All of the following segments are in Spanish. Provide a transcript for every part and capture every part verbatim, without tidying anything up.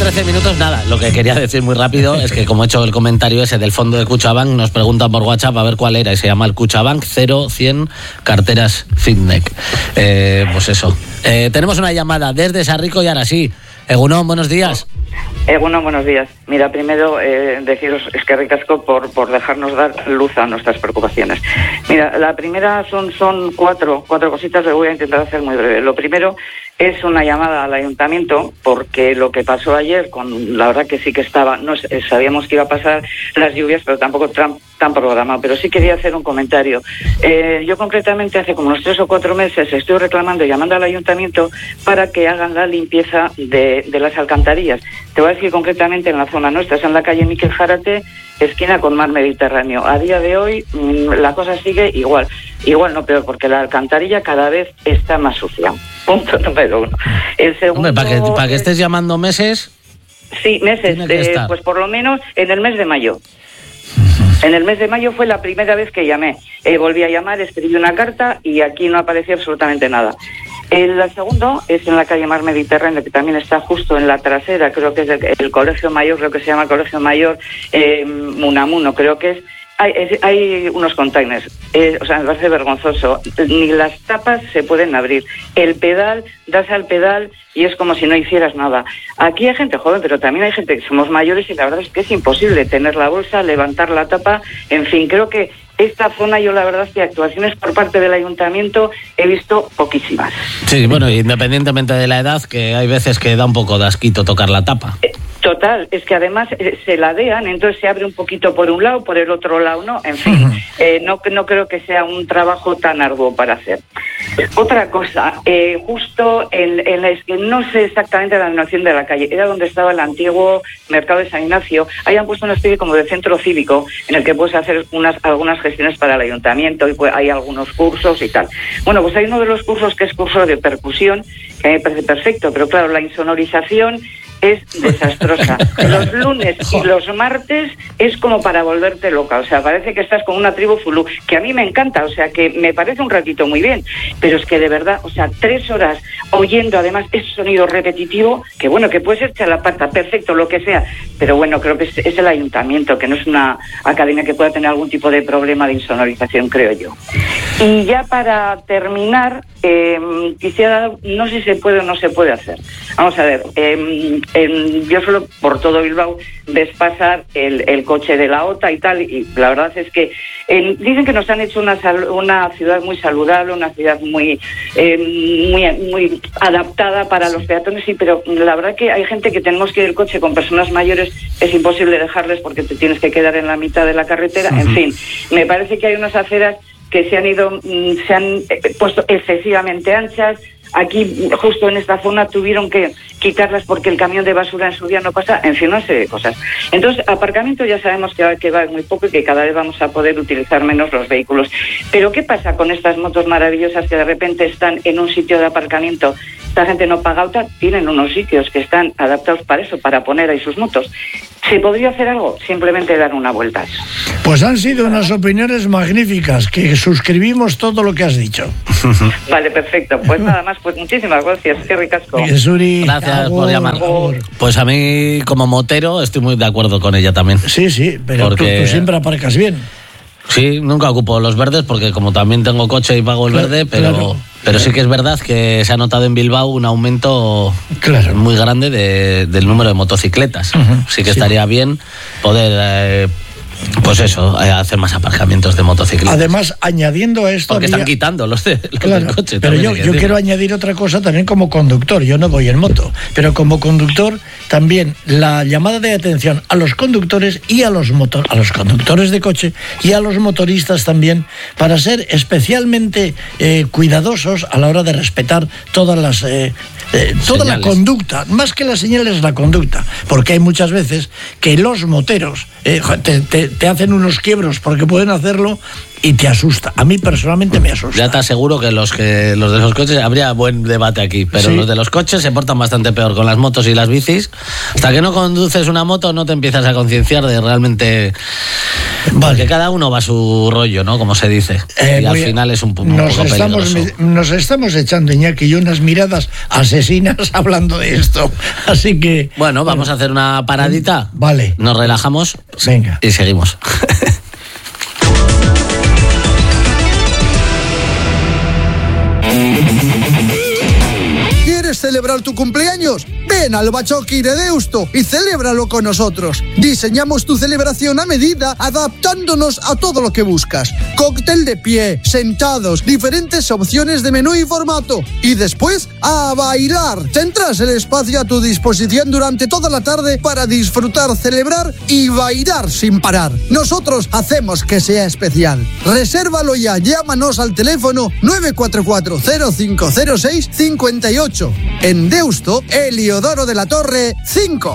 trece minutos, nada. Lo que quería decir muy rápido es que como he hecho el comentario ese del fondo de Cuchabank, nos preguntan por WhatsApp a ver cuál era y se llama el Cuchabank cero cien Carteras Fitnec. Eh, pues eso. Eh, tenemos una llamada desde Sarrico y ahora sí. Egunon, buenos días. Egunon, buenos días. Mira, primero eh, deciros es que ricasco por, por dejarnos dar luz a nuestras preocupaciones. Mira, la primera son, son cuatro, cuatro cositas que voy a intentar hacer muy breve. Lo primero es una llamada al ayuntamiento, porque lo que pasó ayer, con la verdad que sí que estaba, no sabíamos que iba a pasar las lluvias, pero tampoco tan, tan programado, pero sí quería hacer un comentario. Eh, yo concretamente hace como unos tres o cuatro meses estoy reclamando y llamando al ayuntamiento para que hagan la limpieza de, de las alcantarillas. Te voy a decir concretamente en la zona nuestra, es en la calle Miquel Jarate, esquina con Mar Mediterráneo. A día de hoy mmm, la cosa sigue igual, igual no peor, porque la alcantarilla cada vez está más sucia. Punto número uno. El segundo, Hombre, para que, para que estés llamando meses. Sí, meses, eh, pues por lo menos en el mes de mayo. En el mes de mayo fue la primera vez que llamé. Eh, volví a llamar, escribí una carta y aquí no apareció absolutamente nada. El segundo es en la calle Mar Mediterráneo, que también está justo en la trasera, creo que es el, el Colegio Mayor, creo que se llama Colegio Mayor eh, Munamuno, creo que es. Hay, es, hay unos containers, eh, o sea, me parece vergonzoso. Ni las tapas se pueden abrir. El pedal, das al pedal y es como si no hicieras nada. Aquí hay gente joven, pero también hay gente que somos mayores y la verdad es que es imposible tener la bolsa, levantar la tapa. En fin, creo que esta zona, yo la verdad es que actuaciones por parte del ayuntamiento he visto poquísimas. Sí, bueno, independientemente de la edad, que hay veces que da un poco de asquito tocar la tapa. Eh, Total, es que además eh, se ladean, entonces se abre un poquito por un lado, por el otro lado no, en fin, uh-huh. eh, no, no creo que sea un trabajo tan arduo para hacer. Otra cosa, eh, justo en, en la, es que no sé exactamente la denominación de la calle, era donde estaba el antiguo mercado de San Ignacio, ahí han puesto una especie como de centro cívico en el que puedes hacer unas algunas gestiones para el ayuntamiento y pues, hay algunos cursos y tal. Bueno, pues hay uno de los cursos que es curso de percusión, que a mí me parece perfecto, pero claro, la insonorización es desastrosa. Los lunes y los martes es como para volverte loca, o sea, parece que estás con una tribu zulú, que a mí me encanta, o sea, que me parece un ratito muy bien, pero es que de verdad, o sea, tres horas oyendo además ese sonido repetitivo, que bueno, que puedes echar la pata, perfecto, lo que sea, pero bueno, creo que es, es el ayuntamiento, que no es una academia que pueda tener algún tipo de problema de insonorización, creo yo. Y ya para terminar, eh, quisiera, no sé si se puede o no se puede hacer. Vamos a ver, eh, En, yo solo por todo Bilbao ves pasar el, el coche de la O T A y tal, y la verdad es que eh, dicen que nos han hecho una, una ciudad muy saludable, una ciudad muy, eh, muy muy adaptada para los peatones, sí, pero la verdad que hay gente que tenemos que ir el coche con personas mayores, es imposible dejarles porque te tienes que quedar en la mitad de la carretera, uh-huh. En fin, me parece que hay unas aceras que se han ido, se han puesto excesivamente anchas. Aquí, justo en esta zona, tuvieron que quitarlas porque el camión de basura en su día no pasa, en fin, una serie de cosas. Entonces, aparcamiento ya sabemos que va, que va a haber muy poco y que cada vez vamos a poder utilizar menos los vehículos. Pero, ¿qué pasa con estas motos maravillosas que de repente están en un sitio de aparcamiento? Esta gente no paga auto, tienen unos sitios que están adaptados para eso, para poner ahí sus motos. ¿Se podría hacer algo? Simplemente dar una vuelta a eso. Pues han sido unas opiniones magníficas, que suscribimos todo lo que has dicho. Vale, perfecto. Pues nada más, pues muchísimas gracias. Qué ricasco. Gracias agur, por llamar. Agur. Pues a mí, como motero, estoy muy de acuerdo con ella también. Sí, sí, pero porque... tú, tú siempre aparcas bien. Sí, nunca ocupo los verdes porque como también tengo coche y pago el claro, verde, pero... Claro. Pero sí que es verdad que se ha notado en Bilbao un aumento claro. muy grande de, del número de motocicletas. Uh-huh, sí que sí. estaría bien poder, eh, pues eso, eh, hacer más aparcamientos de motocicletas. Además, añadiendo a esto... Porque había... están quitando los, de, los claro, del coche. Pero yo, yo quiero añadir otra cosa también como conductor. Yo no voy en moto, pero como conductor también la llamada de atención a los conductores y a los motor, a los conductores de coche y a los motoristas también, para ser especialmente eh, cuidadosos a la hora de respetar todas las eh, eh, toda señales. La conducta, más que las señales, la conducta, porque hay muchas veces que los moteros eh, te, te, te hacen unos quiebros porque pueden hacerlo y te asusta. A mí personalmente me asusta. Ya te aseguro que los que los de los coches habría buen debate aquí, pero sí. Los de los coches se portan bastante peor con las motos y las bicis. Hasta que no conduces una moto no te empiezas a concienciar de realmente Vale. Porque cada uno va a su rollo, ¿no? Como se dice. Eh, y al a... final es un, un nos poco estamos, peligroso. Nos estamos echando, Iñaki, y unas miradas asesinas hablando de esto. Así que... Bueno, vamos bueno. a hacer una paradita. Vale. Nos relajamos. Venga. Y seguimos. ¿Quieres celebrar tu cumpleaños? Ven al Bachoqui de Deusto y celébralo con nosotros. Diseñamos tu celebración a medida, adaptándonos a todo lo que buscas. Cóctel de pie, sentados, diferentes opciones de menú y formato. Y después, a bailar. Tendrás el espacio a tu disposición durante toda la tarde para disfrutar, celebrar y bailar sin parar. Nosotros hacemos que sea especial. Resérvalo ya, llámanos al teléfono nueve cuatro cuatro, cero cinco cero seis, cinco ocho. En Deusto, Heliodoro de la Torre, cinco.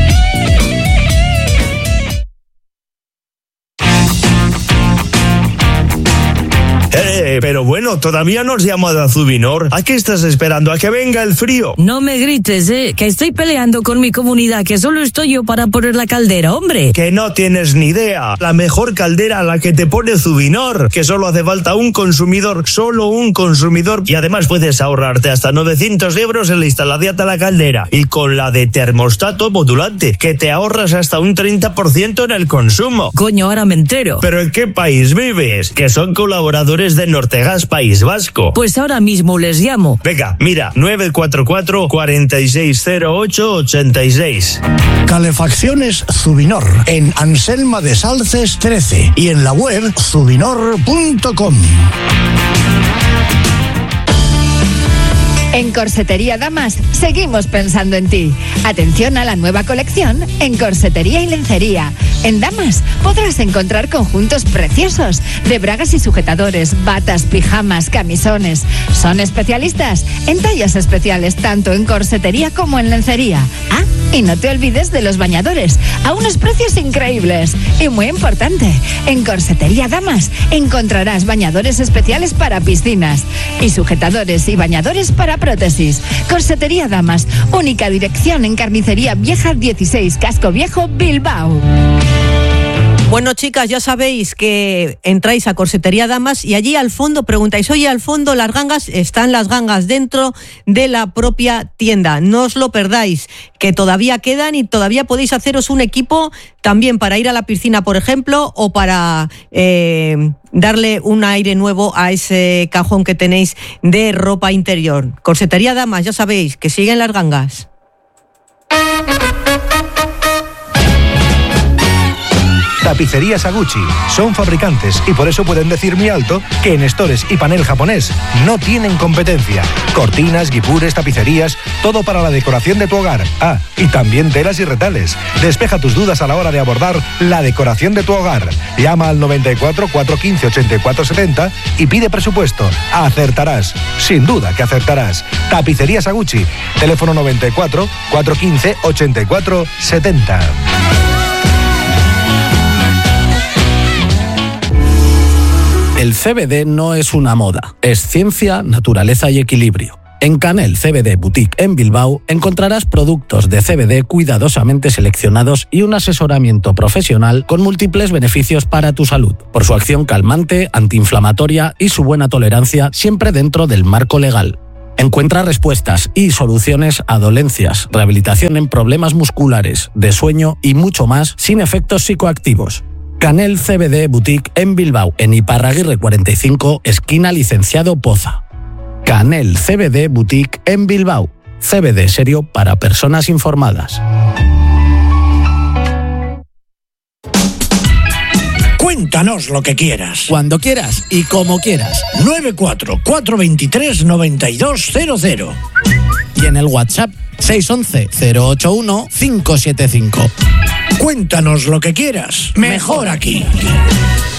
Eh, pero bueno, todavía no has llamado a Zubinor. ¿A qué estás esperando? ¿A que venga el frío? No me grites, eh, que estoy peleando con mi comunidad, que solo estoy yo para poner la caldera, hombre. Que no tienes ni idea. La mejor caldera a la que te pone Zubinor, que solo hace falta un consumidor, solo un consumidor, y además puedes ahorrarte hasta novecientos euros en la instalación de la caldera. Y con la de termostato modulante, que te ahorras hasta un treinta por ciento en el consumo. Coño, ahora me entero. ¿Pero en qué país vives? Que son colaboradores de Nortegas País Vasco. Pues ahora mismo les llamo. Venga, mira, nueve cuatro cuatro, cuatro seis cero ocho, ocho seis. Calefacciones Zubinor, en Anselma de Salces trece y en la web zubinor punto com. En Corsetería Damas seguimos pensando en ti. Atención a la nueva colección en Corsetería y Lencería. En Damas podrás encontrar conjuntos preciosos de bragas y sujetadores, batas, pijamas, camisones. Son especialistas en tallas especiales tanto en corsetería como en lencería. Ah, y no te olvides de los bañadores a unos precios increíbles. Y muy importante, en Corsetería Damas encontrarás bañadores especiales para piscinas y sujetadores y bañadores para prótesis. Corsetería Damas, única dirección en Carnicería Vieja dieciséis, Casco Viejo, Bilbao. Bueno, chicas, ya sabéis que entráis a Corsetería Damas y allí al fondo preguntáis, oye, al fondo las gangas, están las gangas dentro de la propia tienda. No os lo perdáis, que todavía quedan y todavía podéis haceros un equipo también para ir a la piscina, por ejemplo, o para eh, darle un aire nuevo a ese cajón que tenéis de ropa interior. Corsetería Damas, ya sabéis, que siguen las gangas. Tapicerías Aguchi son fabricantes y por eso pueden decir muy alto que en estores y panel japonés no tienen competencia. Cortinas, guipures, tapicerías, todo para la decoración de tu hogar. Ah, y también telas y retales. Despeja tus dudas a la hora de abordar la decoración de tu hogar. Llama al noventa y cuatro, cuatrocientos quince, ochenta y cuatro setenta y pide presupuesto. Acertarás. Sin duda que acertarás. Tapicerías Aguchi. Teléfono noventa y cuatro, cuatrocientos quince, ochenta y cuatro setenta. El C B D no es una moda, es ciencia, naturaleza y equilibrio. En Canel C B D Boutique en Bilbao encontrarás productos de C B D cuidadosamente seleccionados y un asesoramiento profesional con múltiples beneficios para tu salud, por su acción calmante, antiinflamatoria y su buena tolerancia siempre dentro del marco legal. Encuentra respuestas y soluciones a dolencias, rehabilitación en problemas musculares, de sueño y mucho más sin efectos psicoactivos. Canel C B D Boutique en Bilbao, en Iparraguirre cuarenta y cinco, esquina Licenciado Poza. Canel C B D Boutique en Bilbao. C B D serio para personas informadas. Cuéntanos lo que quieras. Cuando quieras y como quieras. nueve cuatro, cuatro veintitrés, noventa y dos cero cero. Y en el WhatsApp seis once, cero ocho uno, cinco siete cinco. Cuéntanos lo que quieras. Mejor aquí.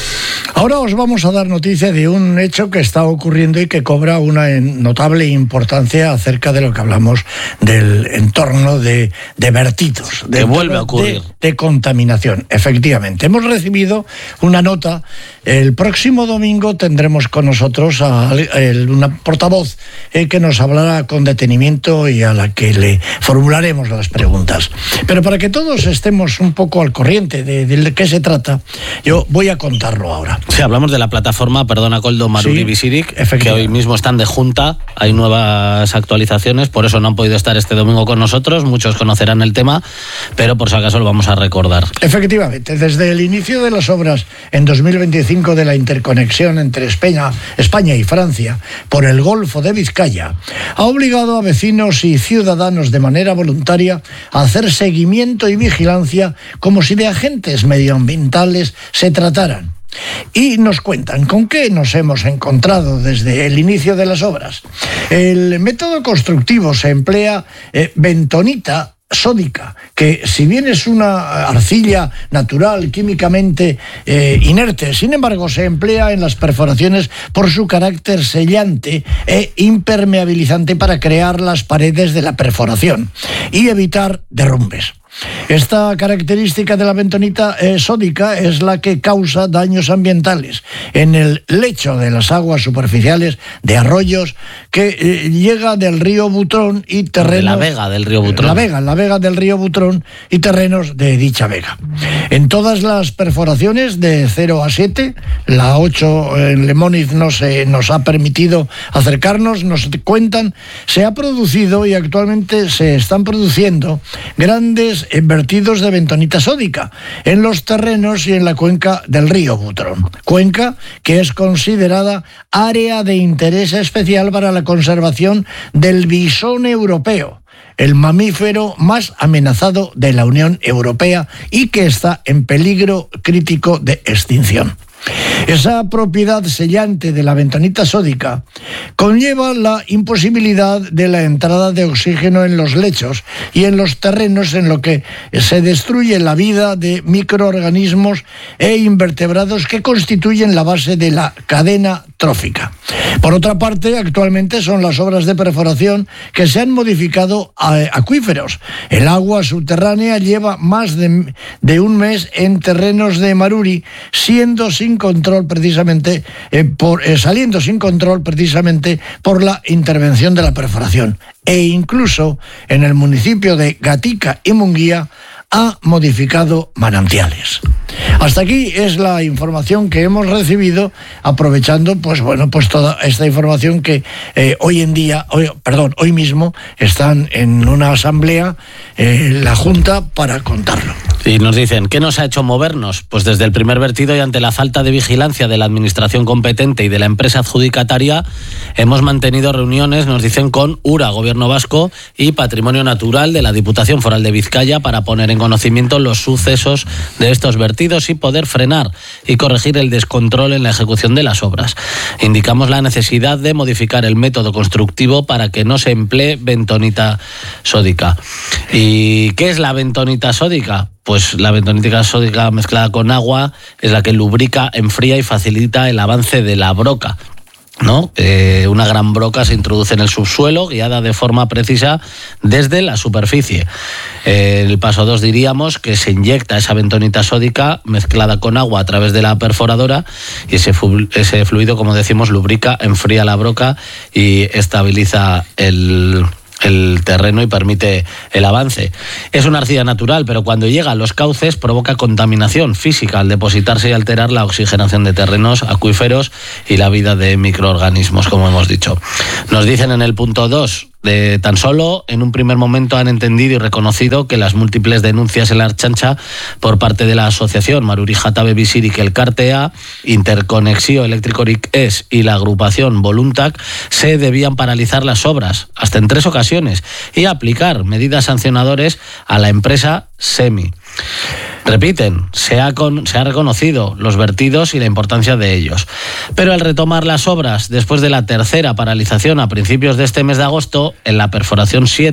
Ahora os vamos a dar noticia de un hecho que está ocurriendo y que cobra una notable importancia acerca de lo que hablamos del entorno de, de vertidos. Que vuelve a ocurrir. De, de contaminación, efectivamente. Hemos recibido una nota. El próximo domingo tendremos con nosotros a, a una portavoz eh, que nos hablará con detenimiento y a la que le formularemos las preguntas. Pero para que todos estemos un poco al corriente de, de qué se trata, yo voy a contarlo ahora. Sí, hablamos de la plataforma Perdona Koldo Maruri Sí, Visirik, que hoy mismo están de junta, hay nuevas actualizaciones, por eso no han podido estar este domingo con nosotros, muchos conocerán el tema, pero por si acaso lo vamos a recordar. Efectivamente, desde el inicio de las obras en dos mil veinticinco de la interconexión entre España, España y Francia por el Golfo de Vizcaya, ha obligado a vecinos y ciudadanos de manera voluntaria a hacer seguimiento y vigilancia como si de agentes medioambientales se trataran. Y nos cuentan con qué nos hemos encontrado desde el inicio de las obras. El método constructivo se emplea eh, bentonita sódica, que si bien es una arcilla natural, químicamente eh, inerte, sin embargo se emplea en las perforaciones por su carácter sellante e impermeabilizante para crear las paredes de la perforación y evitar derrumbes. Esta característica de la bentonita eh, sódica es la que causa daños ambientales en el lecho de las aguas superficiales de arroyos que eh, llega del río Butrón y terrenos... De la vega del río Butrón. La vega, la vega del río Butrón y terrenos de dicha vega. En todas las perforaciones de cero a siete, la ocho en Lemóniz no se nos ha permitido acercarnos, nos cuentan, se ha producido y actualmente se están produciendo grandes vertidos de bentonita sódica en los terrenos y en la cuenca del río Butrón. Cuenca que es considerada área de interés especial para la conservación del bisón europeo, el mamífero más amenazado de la Unión Europea y que está en peligro crítico de extinción. Esa propiedad sellante de la bentonita sódica conlleva la imposibilidad de la entrada de oxígeno en los lechos y en los terrenos, en lo que se destruye la vida de microorganismos e invertebrados que constituyen la base de la cadena trófica. Por otra parte, actualmente son las obras de perforación que se han modificado a acuíferos. El agua subterránea lleva más de, de un mes en terrenos de Maruri, siendo sin control precisamente eh, por, eh, saliendo sin control precisamente por la intervención de la perforación, e incluso en el municipio de Gatica y Munguía ha modificado manantiales. Hasta aquí es la información que hemos recibido, aprovechando pues bueno pues toda esta información que eh, hoy en día, hoy, perdón, hoy mismo están en una asamblea eh, la Junta para contarlo. Y nos dicen, ¿qué nos ha hecho movernos? Pues desde el primer vertido y ante la falta de vigilancia de la administración competente y de la empresa adjudicataria, hemos mantenido reuniones, nos dicen, con URA, Gobierno Vasco, y Patrimonio Natural de la Diputación Foral de Vizcaya para poner en conocimiento los sucesos de estos vertidos y poder frenar y corregir el descontrol en la ejecución de las obras. Indicamos la necesidad de modificar el método constructivo para que no se emplee bentonita sódica. ¿Y qué es la bentonita sódica? Pues la bentonita sódica mezclada con agua es la que lubrica, enfría y facilita el avance de la broca, ¿no? Eh, una gran broca se introduce en el subsuelo, guiada de forma precisa desde la superficie. Eh, el paso dos diríamos que se inyecta esa bentonita sódica mezclada con agua a través de la perforadora y ese, fu- ese fluido, como decimos, lubrica, enfría la broca y estabiliza el... el terreno y permite el avance. Es una arcilla natural, pero cuando llega a los cauces provoca contaminación física al depositarse y alterar la oxigenación de terrenos, acuíferos y la vida de microorganismos, como hemos dicho. Nos dicen en el punto dos, de tan solo en un primer momento han entendido y reconocido que las múltiples denuncias en la Archancha por parte de la asociación Maruri Jatabe Visirik Elkartea, Interconexio Electricorik Es y la agrupación Voluntac se debían paralizar las obras hasta en tres ocasiones y aplicar medidas sancionadores a la empresa SEMI. Repiten, se ha, con, se ha reconocido los vertidos y la importancia de ellos. Pero al retomar las obras después de la tercera paralización a principios de este mes de agosto, en la perforación siete,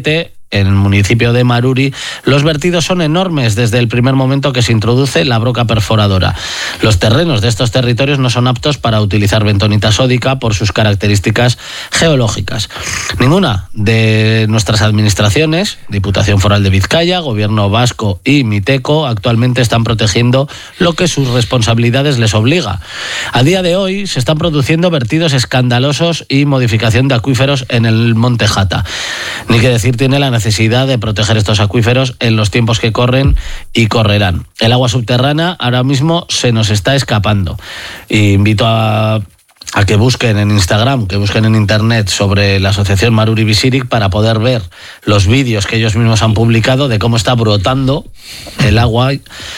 en el municipio de Maruri, los vertidos son enormes desde el primer momento que se introduce la broca perforadora. Los terrenos de estos territorios no son aptos para utilizar bentonita sódica por sus características geológicas. Ninguna de nuestras administraciones, Diputación Foral de Vizcaya, Gobierno Vasco y Miteco, actualmente están protegiendo lo que sus responsabilidades les obliga. A día de hoy se están produciendo vertidos escandalosos y modificación de acuíferos en el Monte Jata. Ni que decir tiene la necesidad de proteger estos acuíferos en los tiempos que corren y correrán. El agua subterránea ahora mismo se nos está escapando. Y invito a a que busquen en Instagram, que busquen en internet sobre la asociación Maruri Bizirik para poder ver los vídeos que ellos mismos han publicado de cómo está brotando el agua,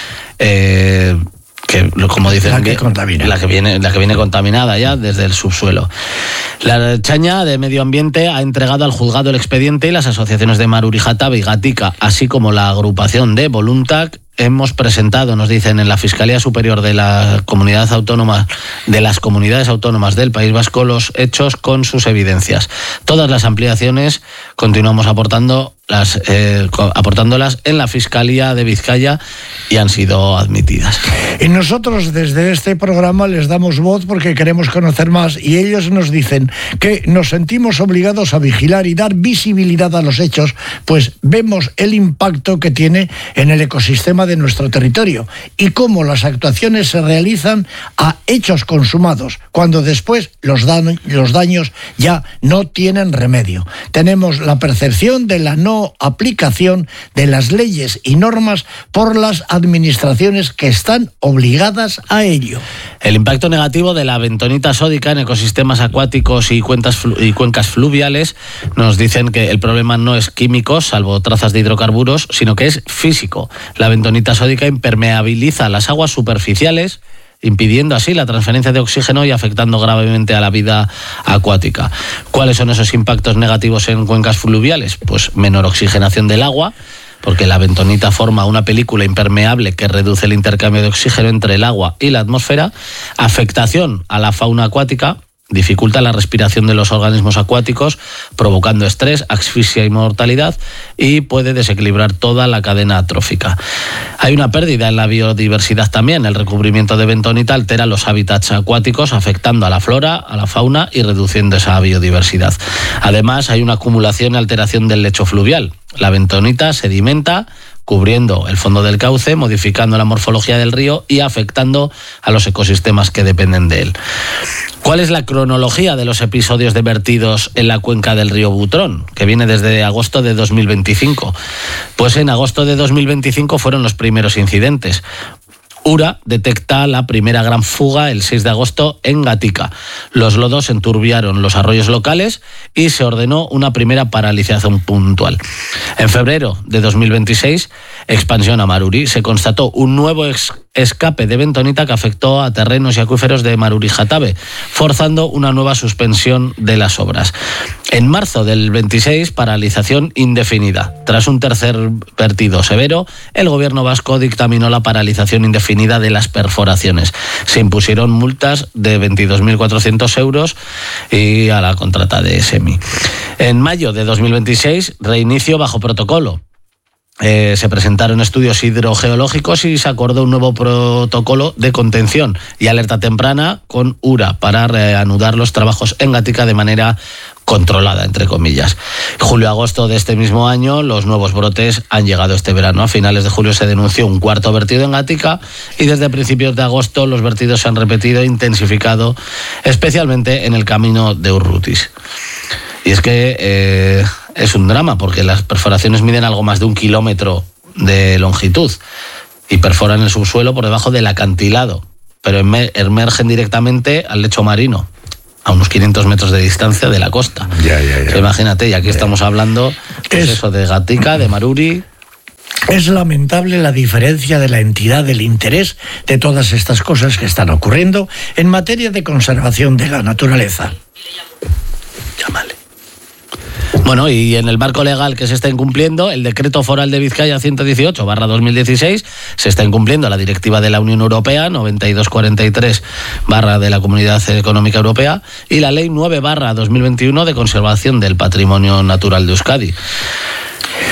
eh, que como dicen, la que, que la que viene la que viene contaminada ya desde el subsuelo. La Chaña de Medio Ambiente ha entregado al juzgado el expediente y las asociaciones de Maruri Jatabe y Gatica, así como la agrupación de Voluntac, hemos presentado, nos dicen, en la Fiscalía Superior de la Comunidad Autónoma, de las comunidades autónomas del País Vasco, los hechos con sus evidencias. Todas las ampliaciones continuamos aportando las, eh, aportándolas en la Fiscalía de Vizcaya y han sido admitidas. Y nosotros desde este programa les damos voz porque queremos conocer más y ellos nos dicen que nos sentimos obligados a vigilar y dar visibilidad a los hechos, pues vemos el impacto que tiene en el ecosistema de nuestro territorio y cómo las actuaciones se realizan a hechos consumados, cuando después los, da- los daños ya no tienen remedio. Tenemos la percepción de la no aplicación de las leyes y normas por las administraciones que están obligadas a ello. El impacto negativo de la bentonita sódica en ecosistemas acuáticos y, cuentas flu- y cuencas fluviales, nos dicen que el problema no es químico, salvo trazas de hidrocarburos, sino que es físico. La bentonita sódica impermeabiliza las aguas superficiales, impidiendo así la transferencia de oxígeno y afectando gravemente a la vida acuática. ¿Cuáles son esos impactos negativos en cuencas fluviales? Pues menor oxigenación del agua, porque la bentonita forma una película impermeable que reduce el intercambio de oxígeno entre el agua y la atmósfera, afectación a la fauna acuática, dificulta la respiración de los organismos acuáticos, provocando estrés, asfixia y mortalidad, y puede desequilibrar toda la cadena trófica. Hay una pérdida en la biodiversidad también. El recubrimiento de bentonita altera los hábitats acuáticos, afectando a la flora, a la fauna y reduciendo esa biodiversidad. Además, hay una acumulación y alteración del lecho fluvial. La bentonita sedimenta, cubriendo el fondo del cauce, modificando la morfología del río y afectando a los ecosistemas que dependen de él. ¿Cuál es la cronología de los episodios de vertidos en la cuenca del río Butrón, que viene desde agosto de dos mil veinticinco? Pues en agosto de dos mil veinticinco fueron los primeros incidentes. Ura detecta la primera gran fuga el seis de agosto en Gatica. Los lodos enturbiaron los arroyos locales y se ordenó una primera paralización puntual. En febrero de dos mil veintiséis, expansión a Maruri, se constató un nuevo ex escape de bentonita que afectó a terrenos y acuíferos de Maruri Jatabe, forzando una nueva suspensión de las obras. En marzo del veintiséis, paralización indefinida. Tras un tercer vertido severo, el gobierno vasco dictaminó la paralización indefinida de las perforaciones. Se impusieron multas de veintidós mil cuatrocientos euros y a la contrata de SEMI. En mayo de dos mil veintiséis, reinicio bajo protocolo. Eh, se presentaron estudios hidrogeológicos y se acordó un nuevo protocolo de contención y alerta temprana con Ura para reanudar los trabajos en Gatica de manera controlada, entre comillas. Julio-agosto de este mismo año, los nuevos brotes han llegado este verano. A finales de julio se denunció un cuarto vertido en Gatica y desde principios de agosto los vertidos se han repetido e intensificado, especialmente en el camino de Urrutis. Y es que eh, es un drama, porque las perforaciones miden algo más de un kilómetro de longitud y perforan el subsuelo por debajo del acantilado, pero emergen directamente al lecho marino, a unos quinientos metros de distancia de la costa. Ya, ya, ya. Imagínate, y aquí ya. estamos hablando pues es, eso, de Gatica, de Maruri. Es lamentable la diferencia de la entidad del interés de todas estas cosas que están ocurriendo en materia de conservación de la naturaleza. Llámale. Bueno, y en el marco legal que se está incumpliendo, el Decreto Foral de Vizcaya ciento dieciocho barra dos mil dieciséis, se está incumpliendo la Directiva de la Unión Europea noventa y dos cuarenta y tres barra de la Comunidad Económica Europea y la Ley nueve barra dos mil veintiuno de Conservación del Patrimonio Natural de Euskadi.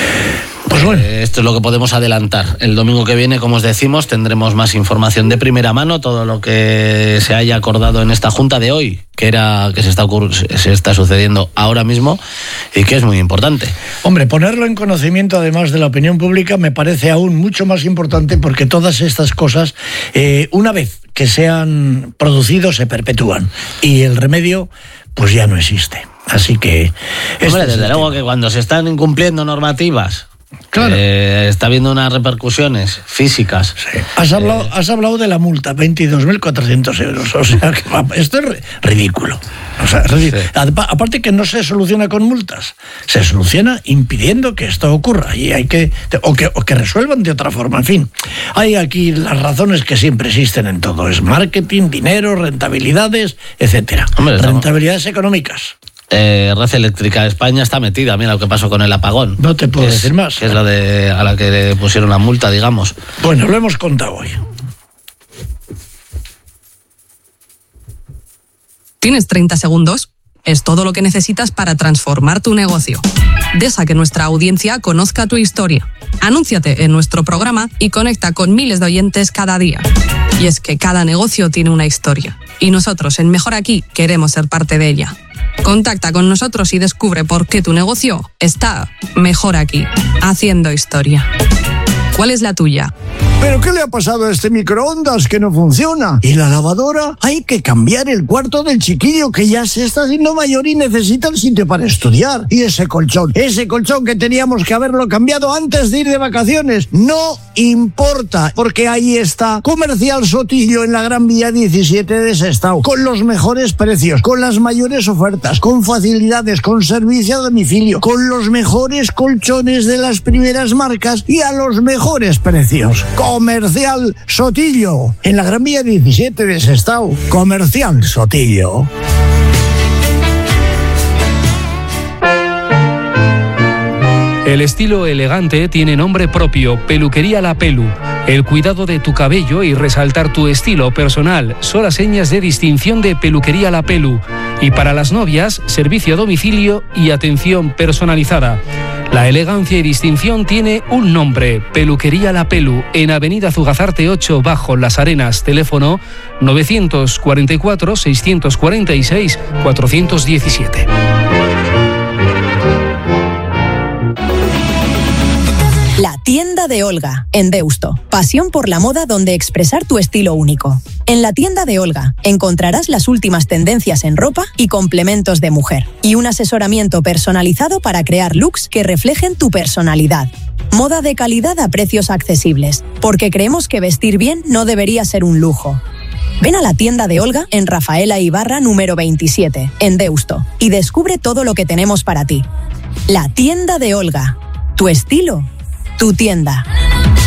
pues bueno. eh, esto es lo que podemos adelantar. El domingo que viene, como os decimos, tendremos más información de primera mano, todo lo que se haya acordado en esta junta de hoy, que era que se está, se está sucediendo ahora mismo y que es muy importante. Hombre, ponerlo en conocimiento además de la opinión pública me parece aún mucho más importante, porque todas estas cosas, eh, una vez que sean producidos, se perpetúan y el remedio pues ya no existe. Así que... Hombre, desde es luego que cuando se están incumpliendo normativas, claro, eh, está habiendo unas repercusiones físicas. Sí. Has hablado, eh, has hablado de la multa, veintidós mil cuatrocientos euros. O sea, que esto es ridículo. O sea, ridículo. Sí. Aparte que no se soluciona con multas, se soluciona impidiendo que esto ocurra y hay que o que o que resuelvan de otra forma. En fin, hay aquí las razones que siempre existen en todo: es marketing, dinero, rentabilidades, etcétera. Hombre, rentabilidades económicas. Eh, Red Eléctrica de España está metida. Mira lo que pasó con el apagón. No te puedo es, decir más. Que es la de a la que le pusieron la multa, digamos. Bueno, lo hemos contado hoy. ¿Tienes treinta segundos? Es todo lo que necesitas para transformar tu negocio. Deja que nuestra audiencia conozca tu historia. Anúnciate en nuestro programa y conecta con miles de oyentes cada día. Y es que cada negocio tiene una historia. Y nosotros en Mejor Aquí queremos ser parte de ella. Contacta con nosotros y descubre por qué tu negocio está mejor aquí, haciendo historia. ¿Cuál es la tuya? ¿Pero qué le ha pasado a este microondas que no funciona? ¿Y la lavadora? Hay que cambiar el cuarto del chiquillo, que ya se está haciendo mayor y necesita el sitio para estudiar. Y ese colchón, ese colchón que teníamos que haberlo cambiado antes de ir de vacaciones. No importa, porque ahí está Comercial Sotillo en la Gran Vía diecisiete de Sestao, con los mejores precios, con las mayores ofertas, con facilidades, con servicio a domicilio, con los mejores colchones de las primeras marcas y a los mejores precios. Comercial Sotillo, en la Gran Vía diecisiete de Sestao. Comercial Sotillo. El estilo elegante tiene nombre propio: Peluquería La Pelu. El cuidado de tu cabello y resaltar tu estilo personal son las señas de distinción de Peluquería La Pelu. Y para las novias, servicio a domicilio y atención personalizada. La elegancia y distinción tiene un nombre: Peluquería La Pelu, en Avenida Zugazarte ocho, Bajo Las Arenas. Teléfono novecientos cuarenta y cuatro, seiscientos cuarenta y seis, cuatrocientos diecisiete. La tienda de Olga, en Deusto. Pasión por la moda donde expresar tu estilo único. En la tienda de Olga encontrarás las últimas tendencias en ropa y complementos de mujer. Y un asesoramiento personalizado para crear looks que reflejen tu personalidad. Moda de calidad a precios accesibles. Porque creemos que vestir bien no debería ser un lujo. Ven a la tienda de Olga en Rafaela Ibarra número veintisiete, en Deusto. Y descubre todo lo que tenemos para ti. La tienda de Olga. Tu estilo. Tu tienda.